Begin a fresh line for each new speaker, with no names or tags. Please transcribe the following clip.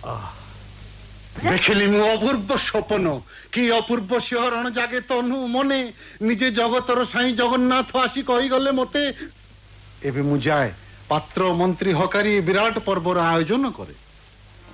ଦେଖିଲି ମୁଁ ଅପୂର୍ବ ସ୍ୱପ୍ନ କି ଅପୂର୍ବ ଶିହରଣ ଜାଗେ ତନୁ ମନେ ନିଜେ ଜଗତର ସାଇଁ ଜଗନ୍ନାଥ ଆସି କହିଗଲେ ମତେ ଏବେ ମୁଁ ଯାଏ ପାତ୍ର ମନ୍ତ୍ରୀ ହକାରୀ ବିରାଟ ପର୍ବର ଆୟୋଜନ କରେ।